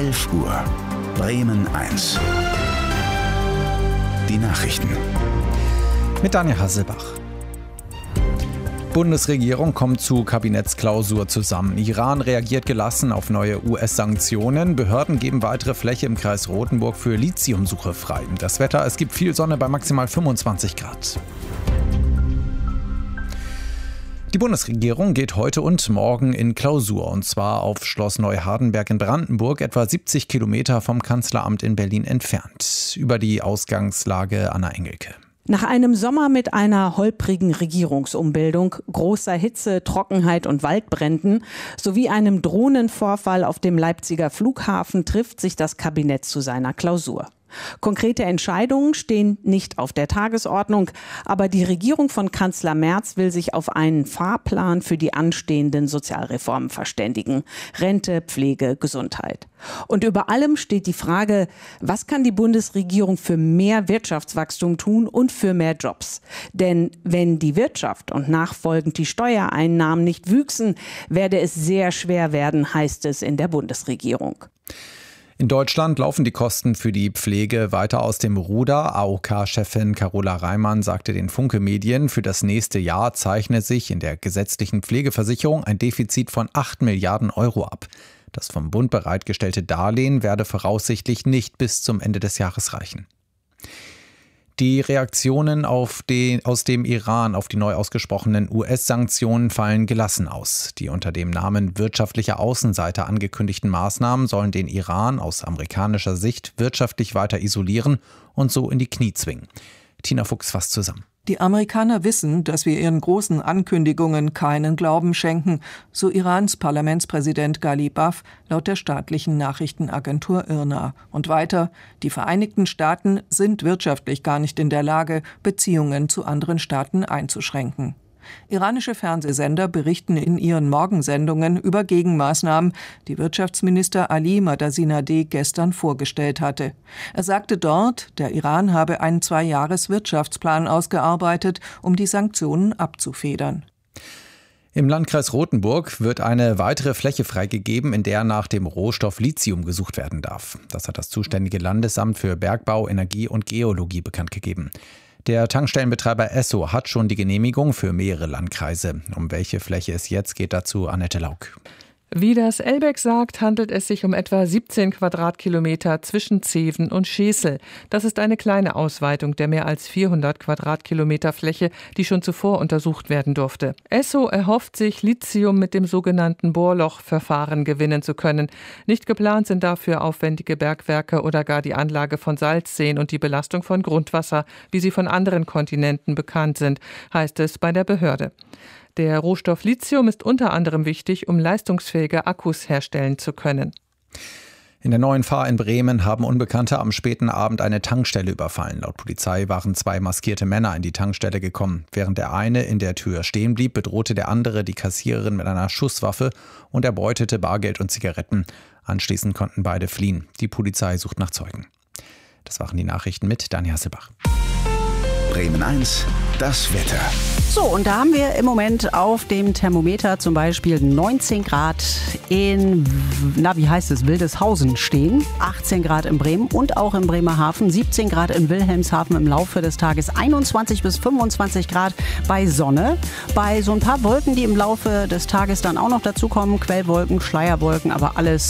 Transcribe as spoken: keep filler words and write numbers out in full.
elf Uhr. Bremen eins. Die Nachrichten. Mit Daniel Hasselbach. Bundesregierung kommt zu Kabinettsklausur zusammen. Iran reagiert gelassen auf neue U S-Sanktionen. Behörden geben weitere Fläche im Kreis Rothenburg für Lithiumsuche frei. Das Wetter, es gibt viel Sonne bei maximal fünfundzwanzig Grad. Die Bundesregierung geht heute und morgen in Klausur, und zwar auf Schloss Neuhardenberg in Brandenburg, etwa siebzig Kilometer vom Kanzleramt in Berlin entfernt. Über die Ausgangslage Anna Engelke. Nach einem Sommer mit einer holprigen Regierungsumbildung, großer Hitze, Trockenheit und Waldbränden sowie einem Drohnenvorfall auf dem Leipziger Flughafen trifft sich das Kabinett zu seiner Klausur. Konkrete Entscheidungen stehen nicht auf der Tagesordnung, aber die Regierung von Kanzler Merz will sich auf einen Fahrplan für die anstehenden Sozialreformen verständigen. Rente, Pflege, Gesundheit. Und über allem steht die Frage, was kann die Bundesregierung für mehr Wirtschaftswachstum tun und für mehr Jobs? Denn wenn die Wirtschaft und nachfolgend die Steuereinnahmen nicht wüchsen, werde es sehr schwer werden, heißt es in der Bundesregierung. In Deutschland laufen die Kosten für die Pflege weiter aus dem Ruder. A O K-Chefin Carola Reimann sagte den Funke Medien, für das nächste Jahr zeichne sich in der gesetzlichen Pflegeversicherung ein Defizit von acht Milliarden Euro ab. Das vom Bund bereitgestellte Darlehen werde voraussichtlich nicht bis zum Ende des Jahres reichen. Die Reaktionen auf den, aus dem Iran auf die neu ausgesprochenen U S-Sanktionen fallen gelassen aus. Die unter dem Namen wirtschaftlicher Außenseiter angekündigten Maßnahmen sollen den Iran aus amerikanischer Sicht wirtschaftlich weiter isolieren und so in die Knie zwingen. Tina Fuchs fasst zusammen. Die Amerikaner wissen, dass wir ihren großen Ankündigungen keinen Glauben schenken, so Irans Parlamentspräsident Ghalibaf laut der staatlichen Nachrichtenagentur I R N A. Und weiter, die Vereinigten Staaten sind wirtschaftlich gar nicht in der Lage, Beziehungen zu anderen Staaten einzuschränken. Iranische Fernsehsender berichten in ihren Morgensendungen über Gegenmaßnahmen, die Wirtschaftsminister Ali Madasinadeh gestern vorgestellt hatte. Er sagte dort, der Iran habe einen Zwei-Jahres-Wirtschaftsplan ausgearbeitet, um die Sanktionen abzufedern. Im Landkreis Rothenburg wird eine weitere Fläche freigegeben, in der nach dem Rohstoff Lithium gesucht werden darf. Das hat das zuständige Landesamt für Bergbau, Energie und Geologie bekannt gegeben. Der Tankstellenbetreiber Esso hat schon die Genehmigung für mehrere Landkreise. Um welche Fläche es jetzt geht, dazu Annette Lauk. Wie das Elbeck sagt, handelt es sich um etwa siebzehn Quadratkilometer zwischen Zeven und Schesel. Das ist eine kleine Ausweitung der mehr als vierhundert Quadratkilometer Fläche, die schon zuvor untersucht werden durfte. Esso erhofft sich, Lithium mit dem sogenannten Bohrlochverfahren gewinnen zu können. Nicht geplant sind dafür aufwendige Bergwerke oder gar die Anlage von Salzseen und die Belastung von Grundwasser, wie sie von anderen Kontinenten bekannt sind, heißt es bei der Behörde. Der Rohstoff Lithium ist unter anderem wichtig, um leistungsfähige Akkus herstellen zu können. In der Neuen Fahr in Bremen haben Unbekannte am späten Abend eine Tankstelle überfallen. Laut Polizei waren zwei maskierte Männer in die Tankstelle gekommen. Während der eine in der Tür stehen blieb, bedrohte der andere die Kassiererin mit einer Schusswaffe und erbeutete Bargeld und Zigaretten. Anschließend konnten beide fliehen. Die Polizei sucht nach Zeugen. Das waren die Nachrichten mit Daniel Hasselbach. Bremen eins, das Wetter. So, und da haben wir im Moment auf dem Thermometer zum Beispiel neunzehn Grad in, na wie heißt es, Wildeshausen stehen, achtzehn Grad in Bremen und auch in Bremerhaven, siebzehn Grad in Wilhelmshaven im Laufe des Tages, einundzwanzig bis fünfundzwanzig Grad bei Sonne, bei so ein paar Wolken, die im Laufe des Tages dann auch noch dazukommen, Quellwolken, Schleierwolken, aber alles